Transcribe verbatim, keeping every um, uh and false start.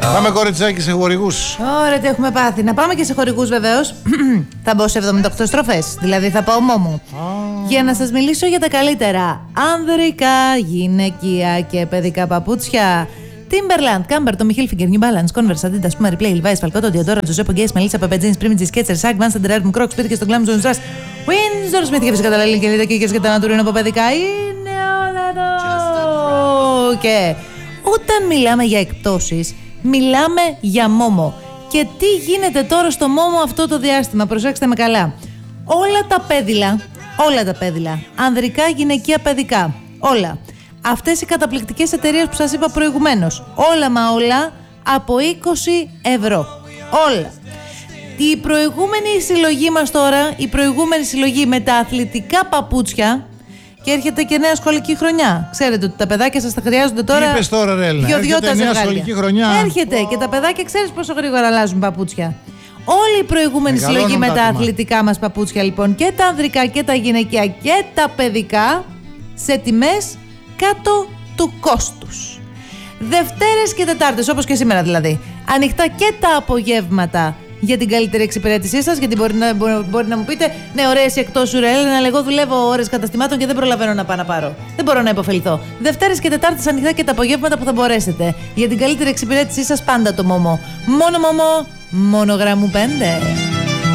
Πάμε κοριτσάκι σε χορηγούς. Ωραία, τι έχουμε πάθει. Να πάμε και σε χορηγούς βεβαίως. Θα μπω σε εβδομήντα οκτώ στροφές. Δηλαδή θα πάω μόμο. Oh. Για να σας μιλήσω για τα καλύτερα ανδρικά, γυναικεία και παιδικά παπούτσια. Timberland, Camber, Tommy Hilfiger, New Balance, Converse, Adidas, Puma, Replay, Levi's, Falcotto, Diodora, Giuseppe Guess, Melissa, Pepe Jeans, Primitive, Skechers, Sag, Vans, Under Armour, Crocs, Πήρε και στο Glam Zone Strass, Windsor, Smith και φυσικά τα Lily και Lida Kickers και τα Naturino από παιδικά. Είναι όλα εδώ. Και όταν μιλάμε για εκπτώσεις, μιλάμε για μόμο. Και τι γίνεται τώρα στο μόμο αυτό το διάστημα, προσέξτε με καλά. Όλα τα πέδιλα, όλα τα πέδιλα, ανδρικά, γυναικεία, παιδικά, όλα. Αυτές οι καταπληκτικές εταιρείες που σας είπα προηγουμένως, όλα μα όλα από είκοσι ευρώ. Όλα. Η προηγούμενη συλλογή μας τώρα, η προηγούμενη συλλογή με τα αθλητικά παπούτσια, και έρχεται και νέα σχολική χρονιά. Ξέρετε ότι τα παιδάκια σας τα χρειάζονται τώρα. Είπες τώρα, ρε Έλληνα. Έρχεται νέα σχολική χρονιά. Έρχεται oh. και τα παιδάκια ξέρεις πόσο γρήγορα αλλάζουν παπούτσια. Όλη η προηγούμενη Μεγαλώνουν συλλογή με τα άτομα. αθλητικά μας παπούτσια, λοιπόν, και τα ανδρικά και τα γυναικεία και τα παιδικά, σε τιμές κάτω του κόστους. Δευτέρες και Τετάρτες, όπως και σήμερα δηλαδή. Ανοιχτά και τα απογεύματα για την καλύτερη εξυπηρέτησή σας. Γιατί μπορεί να, μπορεί, μπορεί να μου πείτε, ναι, ωραία, εσύ εκτός σου, ρε Έλληνα, αλλά εγώ δουλεύω ώρες καταστημάτων και δεν προλαβαίνω να πάω να πάρω. Δεν μπορώ να υποφεληθώ. Δευτέρες και Τετάρτες ανοιχτά και τα απογεύματα που θα μπορέσετε. Για την καλύτερη εξυπηρέτησή σας πάντα το Μόμο. Μόνο Μόμο, μόνο γραμμού πέντε.